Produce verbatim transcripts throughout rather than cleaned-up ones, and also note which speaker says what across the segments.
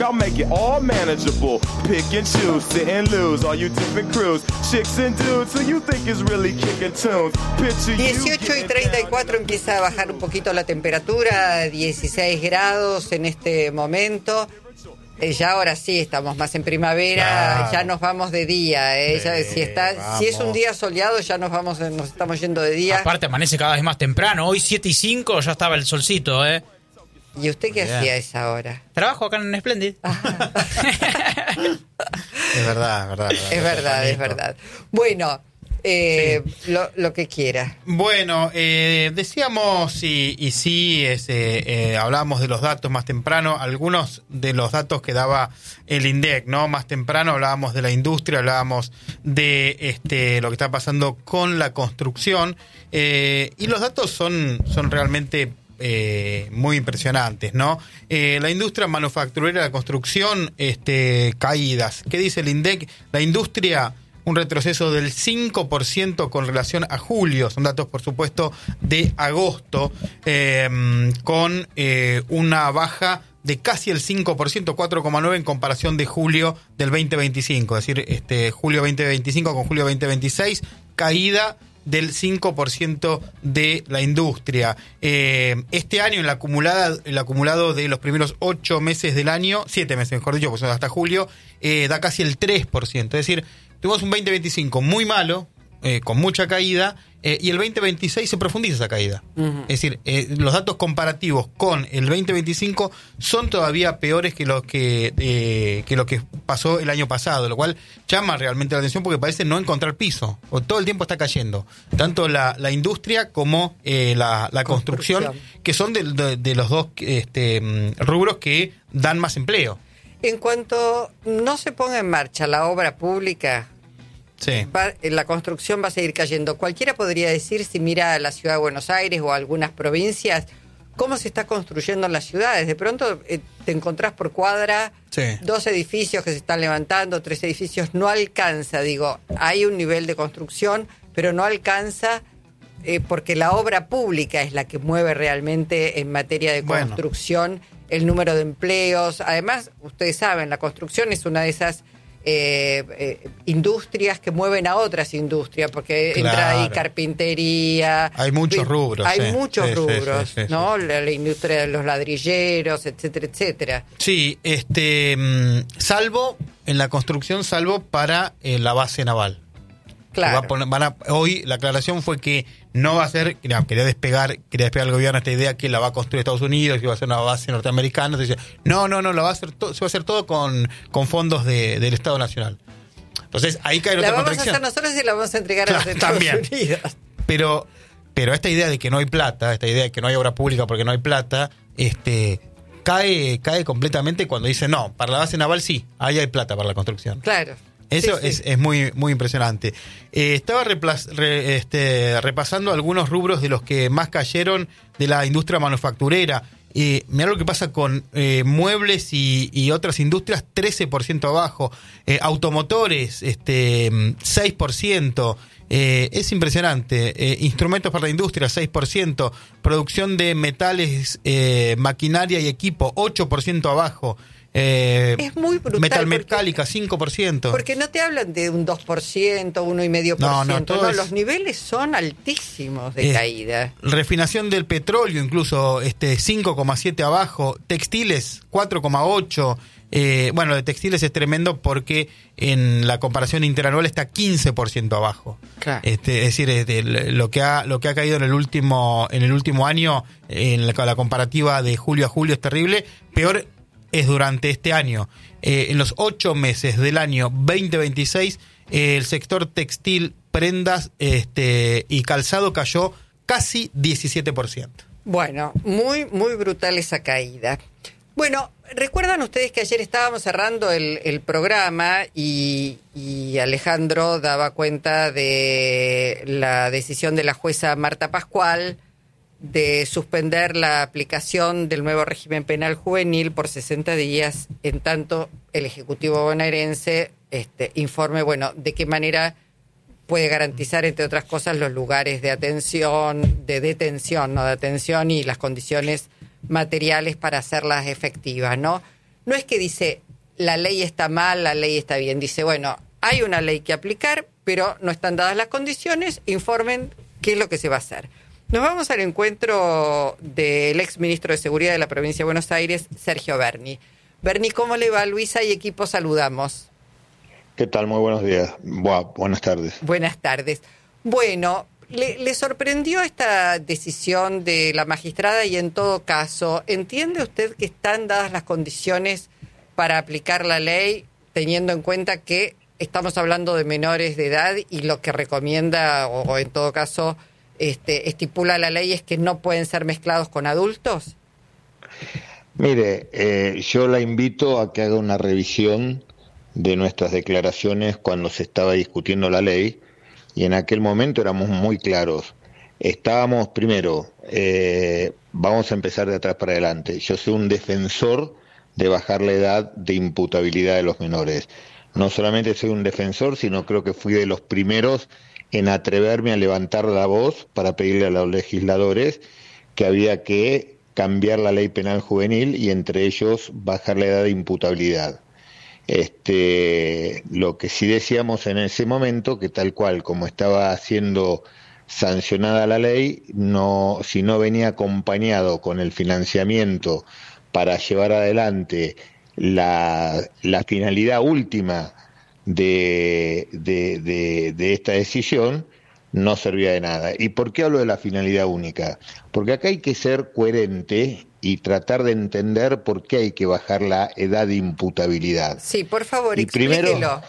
Speaker 1: I'll make it all manageable. Pick and choose, sit and lose. All you different crews, chicks and dudes. Who you think is really kicking tunes? Picture
Speaker 2: dieciocho y treinta y cuatro empieza a bajar un poquito la temperatura, dieciséis grados en este momento. Eh, ya ahora sí estamos más en primavera, claro. Ya nos vamos de día. Eh.
Speaker 3: Sí,
Speaker 2: ya, si está, si es un día soleado, ya nos vamos, nos estamos yendo de día.
Speaker 3: Aparte amanece cada vez más temprano. Hoy siete y cinco ya estaba el solcito, ¿eh?
Speaker 2: ¿Y usted qué
Speaker 3: Bien.
Speaker 2: hacía a esa hora?
Speaker 3: Trabajo acá en Splendid.
Speaker 4: Es verdad, es verdad.
Speaker 2: Es verdad, es verdad. Bueno, eh, sí. lo, lo que quiera.
Speaker 4: Bueno, eh, decíamos, y, y sí, es, eh, eh, hablábamos de los datos más temprano, algunos de los datos que daba el INDEC, ¿no? Más temprano hablábamos de la industria, hablábamos de este lo que está pasando con la construcción, eh, y los datos son, son realmente... Eh, muy impresionantes, ¿no? Eh, la industria manufacturera, la construcción, este, caídas. ¿Qué dice el INDEC? La industria, un retroceso del cinco por ciento con relación a julio, son datos, por supuesto, de agosto, eh, con eh, una baja de casi el cinco por ciento, cuatro coma nueve por ciento en comparación de julio del veinte veinticinco, es decir, este, julio veinte veinticinco con julio veinte veintiséis, caída del cinco por ciento de la industria. Eh, este año, en la acumulada, el acumulado de los primeros ocho meses del año, siete meses mejor dicho, pues hasta julio, eh, da casi el tres por ciento. Es decir, tuvimos un veinte veinticinco muy malo, eh, con mucha caída, eh, y el veinte veintiséis se profundiza esa caída. Uh-huh. Es decir, eh, los datos comparativos con el veinte veinticinco son todavía peores que lo que, eh, que lo que pasó el año pasado, lo cual llama realmente la atención porque parece no encontrar piso, o todo el tiempo está cayendo, tanto la, la industria como eh, la, la construcción, construcción, que son de, de, de los dos este, rubros que dan más empleo.
Speaker 2: En cuanto no se ponga en marcha la obra pública, sí. va, la construcción va a seguir cayendo. Cualquiera podría decir, si mira a la ciudad de Buenos Aires o a algunas provincias, cómo se está construyendo en las ciudades. De pronto eh, te encontrás por cuadra sí. dos edificios que se están levantando, tres edificios, no alcanza, digo, hay un nivel de construcción, pero no alcanza eh, porque la obra pública es la que mueve realmente en materia de construcción, bueno. el número de empleos. Además, ustedes saben, la construcción es una de esas Eh, eh, industrias que mueven a otras industrias, porque claro. entra ahí carpintería,
Speaker 4: hay muchos rubros,
Speaker 2: hay
Speaker 4: sí.
Speaker 2: muchos
Speaker 4: sí,
Speaker 2: rubros,
Speaker 4: sí, sí, sí,
Speaker 2: ¿no?
Speaker 4: sí.
Speaker 2: La, la industria de los ladrilleros, etcétera, etcétera.
Speaker 4: Sí, este, salvo en la construcción, salvo para eh, la base naval.
Speaker 2: Claro.
Speaker 4: Va a poner, van a, hoy la aclaración fue que no va a ser, no, quería despegar, quería despegar el gobierno esta idea que la va a construir Estados Unidos, que va a ser una base norteamericana. Entonces, no, no, no, lo va a hacer todo, se va a hacer todo con, con fondos de, del Estado Nacional. Entonces ahí cae la otra contradicción.
Speaker 2: La vamos a hacer nosotros y la vamos a entregar claro, a los Estados
Speaker 4: también.
Speaker 2: Unidos.
Speaker 4: Pero, pero esta idea de que no hay plata, esta idea de que no hay obra pública porque no hay plata, este cae, cae completamente cuando dice no, para la base naval sí, ahí hay plata para la construcción.
Speaker 2: Claro.
Speaker 4: Eso
Speaker 2: sí, sí.
Speaker 4: Es, es muy muy impresionante. Eh, estaba replas, re, este, repasando algunos rubros de los que más cayeron de la industria manufacturera. Eh, mirá lo que pasa con eh, muebles y, y otras industrias, trece por ciento abajo. Eh, automotores, este, seis por ciento. Eh, es impresionante. Eh, instrumentos para la industria, seis por ciento. Producción de metales, eh, maquinaria y equipo, ocho por ciento abajo. Eh,
Speaker 2: es muy brutal.
Speaker 4: Metalmecánica, cinco por ciento.
Speaker 2: Porque no te hablan de un dos por ciento, uno coma cinco por ciento. No, no, todo no es... Los niveles son altísimos de eh, caída.
Speaker 4: Refinación del petróleo, incluso este cinco coma siete abajo. Textiles, cuatro coma ocho. Eh, bueno, de textiles es tremendo porque en la comparación interanual está quince por ciento abajo. Claro. Este, es decir, este, lo que ha lo que ha caído en el último en el último año, en la, la comparativa de julio a julio es terrible. Peor es durante este año. Eh, en los ocho meses del año veinte veintiséis, eh, el sector textil, prendas este, y calzado cayó casi diecisiete por ciento.
Speaker 2: Bueno, muy, muy brutal esa caída. Bueno, recuerdan ustedes que ayer estábamos cerrando el, el programa y, y Alejandro daba cuenta de la decisión de la jueza Marta Pascual de suspender la aplicación del nuevo régimen penal juvenil por sesenta días, en tanto el Ejecutivo bonaerense este, informe, bueno, de qué manera puede garantizar, entre otras cosas, los lugares de atención, de detención, no de atención, y las condiciones materiales para hacerlas efectivas, ¿no? no es que dice la ley está mal, la ley está bien. Dice, bueno, hay una ley que aplicar, pero no están dadas las condiciones, informen qué es lo que se va a hacer. Nos vamos al encuentro del ex ministro de Seguridad de la provincia de Buenos Aires, Sergio Berni. Berni, ¿cómo le va? Luisa y equipo, saludamos.
Speaker 5: ¿Qué tal? Muy buenos días. Buah, buenas tardes.
Speaker 2: Buenas tardes. Bueno, ¿le, ¿le sorprendió esta decisión de la magistrada? Y en todo caso, ¿entiende usted que están dadas las condiciones para aplicar la ley, teniendo en cuenta que estamos hablando de menores de edad y lo que recomienda, o, o en todo caso, este, estipula la ley es que no pueden ser mezclados con adultos?
Speaker 5: Mire, eh, yo la invito a que haga una revisión de nuestras declaraciones cuando se estaba discutiendo la ley, y en aquel momento éramos muy claros. Estábamos, primero, eh, vamos a empezar de atrás para adelante. Yo soy un defensor de bajar la edad de imputabilidad de los menores. No solamente soy un defensor, sino creo que fui de los primeros en atreverme a levantar la voz para pedirle a los legisladores que había que cambiar la ley penal juvenil y entre ellos bajar la edad de imputabilidad. Este, lo que sí decíamos en ese momento, que tal cual como estaba siendo sancionada la ley, no, si no venía acompañado con el financiamiento para llevar adelante la, la finalidad última de, de, de, de esta decisión, no servía de nada. ¿Y por qué hablo de la finalidad única? Porque acá hay que ser coherente y tratar de entender por qué hay que bajar la edad de imputabilidad.
Speaker 2: Sí, por favor,
Speaker 5: y
Speaker 2: explíquelo.
Speaker 5: Primero,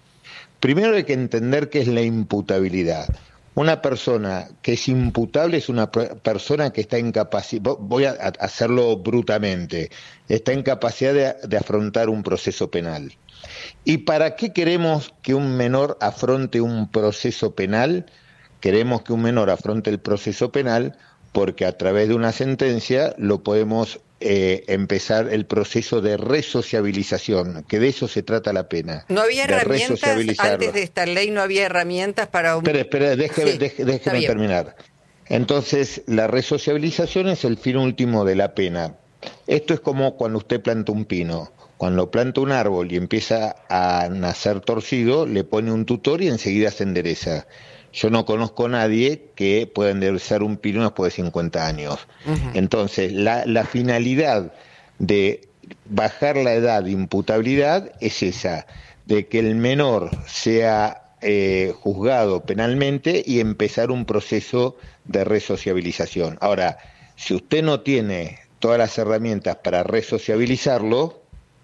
Speaker 5: primero hay que entender qué es la imputabilidad. Una persona que es imputable es una persona que está incapacitada, voy a hacerlo brutamente, está en capacidad de, de afrontar un proceso penal. ¿Y para qué queremos que un menor afronte un proceso penal? Queremos que un menor afronte el proceso penal porque a través de una sentencia lo podemos eh, empezar el proceso de resociabilización, que de eso se trata la pena.
Speaker 2: ¿No había herramientas antes de esta ley? ¿No había herramientas para un...?
Speaker 5: Espera, espera, déjeme, sí, déjeme, déjeme terminar. Entonces, la resociabilización es el fin último de la pena. Esto es como cuando usted planta un pino. Cuando planta un árbol y empieza a nacer torcido, le pone un tutor y enseguida se endereza. Yo no conozco a nadie que pueda enderezar un pino después de cincuenta años. Uh-huh. Entonces, la, la finalidad de bajar la edad de imputabilidad es esa, de que el menor sea eh, juzgado penalmente y empezar un proceso de resociabilización. Ahora, si usted no tiene todas las herramientas para resociabilizarlo,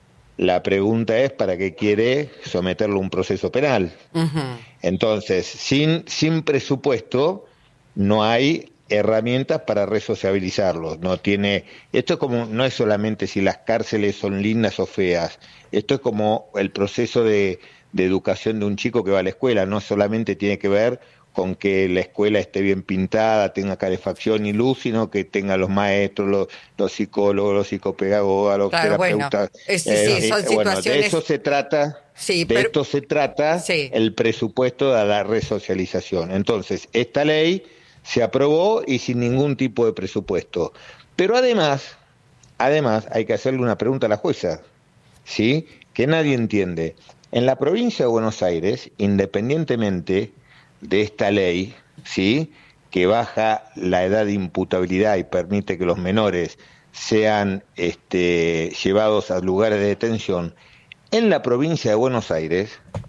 Speaker 5: la pregunta es ¿para qué quiere someterlo a un proceso penal? Uh-huh. Entonces, sin, sin presupuesto no hay herramientas para resociabilizarlo. No tiene, esto es como, no es solamente si las cárceles son lindas o feas, esto es como el proceso de, de educación de un chico que va a la escuela, no solamente tiene que ver con que la escuela esté bien pintada, tenga calefacción y luz, sino que tenga los maestros, los, los psicólogos, los psicopedagogas, los
Speaker 2: claro,
Speaker 5: terapeutas.
Speaker 2: Bueno, es, eh, sí, son
Speaker 5: eh, bueno,
Speaker 2: situaciones...
Speaker 5: de eso se trata,
Speaker 2: sí,
Speaker 5: de
Speaker 2: pero...
Speaker 5: esto se trata
Speaker 2: sí.
Speaker 5: el presupuesto de la resocialización. Entonces, esta ley se aprobó y sin ningún tipo de presupuesto. Pero además, además hay que hacerle una pregunta a la jueza, ¿sí? Que nadie entiende. En la provincia de Buenos Aires, independientemente de esta ley, ¿sí?, que baja la edad de imputabilidad y permite que los menores sean este, llevados a lugares de detención, en la provincia de Buenos Aires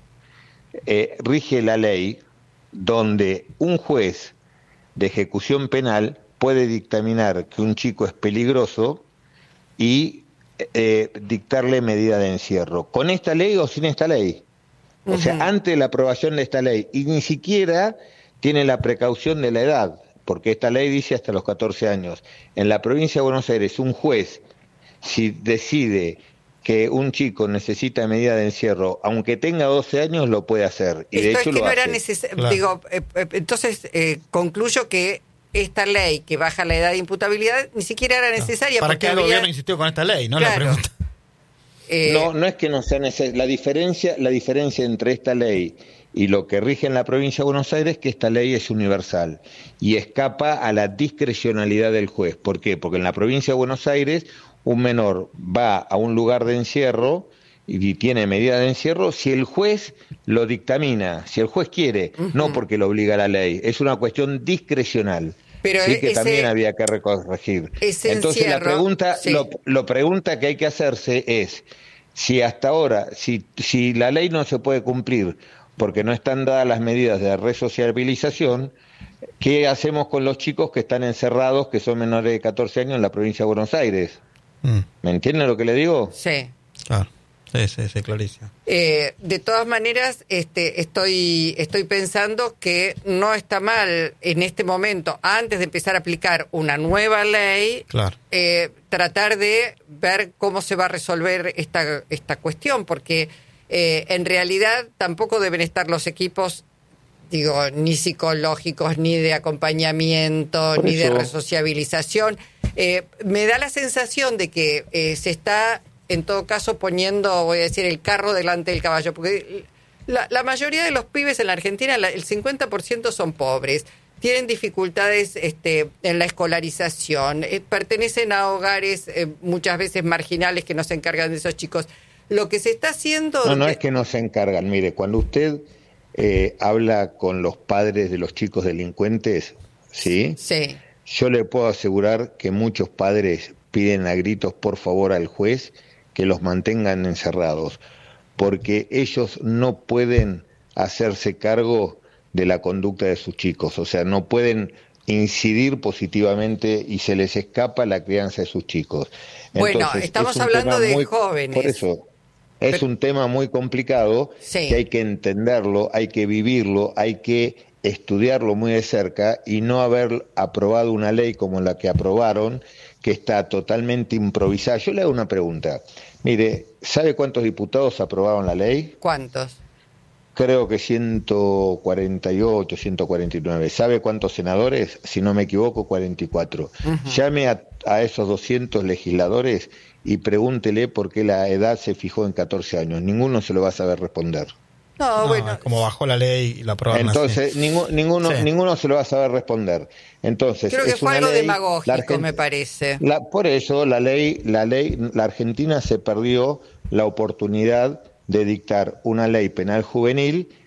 Speaker 5: eh, rige la ley donde un juez de ejecución penal puede dictaminar que un chico es peligroso y eh, dictarle medida de encierro, con esta ley o sin esta ley. O sea, uh-huh. antes de la aprobación de esta ley, y ni siquiera tiene la precaución de la edad, porque esta ley dice hasta los catorce años. En la provincia de Buenos Aires, un juez, si decide que un chico necesita medida de encierro, aunque tenga doce años, lo puede hacer. Y
Speaker 2: Esto
Speaker 5: de hecho
Speaker 2: es que
Speaker 5: lo
Speaker 2: no
Speaker 5: hace.
Speaker 2: era necesario.
Speaker 3: Claro.
Speaker 2: Digo, eh, eh, entonces eh, concluyo que esta ley que baja la edad de imputabilidad ni siquiera era necesaria.
Speaker 3: ¿Para
Speaker 2: porque
Speaker 3: qué el
Speaker 2: había...
Speaker 3: gobierno insistió con esta ley? No
Speaker 2: claro.
Speaker 3: la pregunta.
Speaker 2: Eh...
Speaker 5: No, no es que no sea necesario. La diferencia, la diferencia entre esta ley y lo que rige en la provincia de Buenos Aires es que esta ley es universal y escapa a la discrecionalidad del juez. ¿Por qué? Porque en la provincia de Buenos Aires un menor va a un lugar de encierro y tiene medida de encierro si el juez lo dictamina, si el juez quiere, uh-huh. no porque lo obliga la ley, es una cuestión discrecional. Pero sí que ese, también había que corregir. Entonces encierro, la pregunta, sí. lo, lo pregunta que hay que hacerse es si hasta ahora, si, si la ley no se puede cumplir porque no están dadas las medidas de resociabilización, ¿qué hacemos con los chicos que están encerrados, que son menores de catorce años en la provincia de Buenos Aires? Mm. ¿Me entienden lo que le digo?
Speaker 2: Sí.
Speaker 4: Claro. Sí, sí, sí, clarísimo.
Speaker 2: Eh, de todas maneras, este, estoy, estoy pensando que no está mal en este momento, antes de empezar a aplicar una nueva ley,
Speaker 4: claro.
Speaker 2: eh, tratar de ver cómo se va a resolver esta, esta cuestión, porque eh, en realidad tampoco deben estar los equipos, digo, ni psicológicos, ni de acompañamiento, Por ni eso. de resociabilización. Eh, me da la sensación de que eh, se está... en todo caso poniendo, voy a decir, el carro delante del caballo, porque la, la mayoría de los pibes en la Argentina, la, el cincuenta por ciento son pobres, tienen dificultades este, en la escolarización, eh, pertenecen a hogares eh, muchas veces marginales que no se encargan de esos chicos. Lo que se está haciendo...
Speaker 5: No, no es que no se encargan, mire, cuando usted eh, habla con los padres de los chicos delincuentes, ¿sí?
Speaker 2: Sí.
Speaker 5: Yo le puedo asegurar que muchos padres piden a gritos, por favor, al juez que los mantengan encerrados, porque ellos no pueden hacerse cargo de la conducta de sus chicos, o sea, no pueden incidir positivamente y se les escapa la crianza de sus chicos.
Speaker 2: Entonces, bueno, estamos hablando de
Speaker 5: muy,
Speaker 2: jóvenes.
Speaker 5: Por eso, es Pero, un tema muy complicado,
Speaker 2: sí.
Speaker 5: que hay que entenderlo, hay que vivirlo, hay que estudiarlo muy de cerca y no haber aprobado una ley como la que aprobaron, que está totalmente improvisada. Yo le hago una pregunta. Mire, ¿sabe cuántos diputados aprobaron la ley?
Speaker 2: ¿Cuántos?
Speaker 5: Creo que ciento cuarenta y ocho, ciento cuarenta y nueve. ¿Sabe cuántos senadores? Si no me equivoco, cuarenta y cuatro. Uh-huh. Llame a, a esos doscientos legisladores y pregúntele por qué la edad se fijó en catorce años. Ninguno se lo va a saber responder.
Speaker 2: No,
Speaker 4: no,
Speaker 2: bueno.
Speaker 4: Como bajó la ley y la aprobaron.
Speaker 5: Entonces,
Speaker 4: así.
Speaker 5: Ninguno, ninguno, sí. ninguno se lo va a saber responder. Entonces,
Speaker 2: creo que
Speaker 5: es
Speaker 2: fue
Speaker 5: una
Speaker 2: algo
Speaker 5: ley,
Speaker 2: demagógico,
Speaker 5: Argent...
Speaker 2: me parece.
Speaker 5: La, por eso, la ley, la ley, la Argentina se perdió la oportunidad de dictar una ley penal juvenil